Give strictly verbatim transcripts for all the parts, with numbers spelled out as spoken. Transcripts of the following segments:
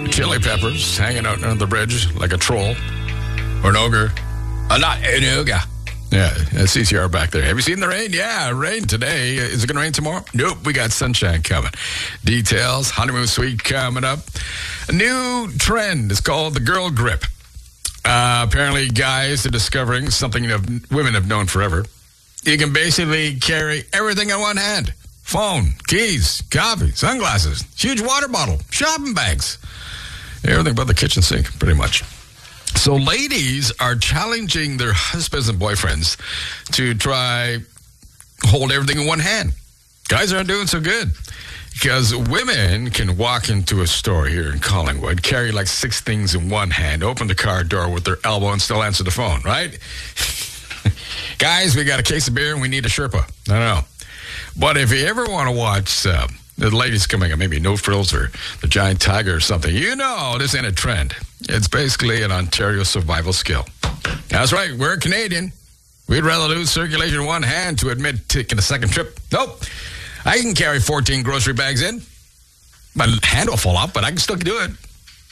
Chili Peppers hanging out under the bridge like a troll or an ogre. Uh, not an ogre. Yeah, C C R back there. Have you seen the rain? Yeah, rain today. Is it going to rain tomorrow? Nope, we got sunshine coming. Details, honeymoon suite coming up. A new trend is called the girl grip. Uh, apparently, guys are discovering something that women have known forever. You can basically carry everything in one hand. Phone, keys, coffee, sunglasses, huge water bottle, shopping bags. Everything but the kitchen sink, pretty much. So ladies are challenging their husbands and boyfriends to try hold everything in one hand. Guys aren't doing so good because women can walk into a store here in Collingwood, carry like six things in one hand, open the car door with their elbow and still answer the phone, right? Guys, we got a case of beer and we need a Sherpa. I don't know. But if you ever want to watch uh, the ladies coming up, maybe No Frills or the Giant Tiger or something, you know this ain't a trend. It's basically an Ontario survival skill. That's right, we're Canadian. We'd rather lose circulation in one hand to admit taking a second trip. Nope. I can carry fourteen grocery bags in. My hand will fall off, but I can still do it.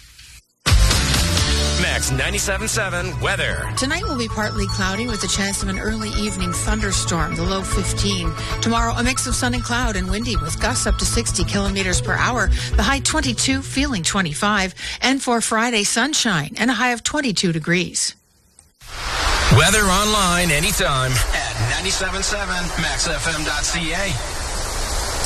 Max ninety-seven point seven weather. Tonight will be partly cloudy with a chance of an early evening thunderstorm, the low fifteen. Tomorrow, a mix of sun and cloud and windy with gusts up to sixty kilometers per hour. The high twenty-two, feeling twenty-five. And for Friday, sunshine and a high of twenty-two degrees. Weather online anytime at ninety-seven point seven max f m dot c a.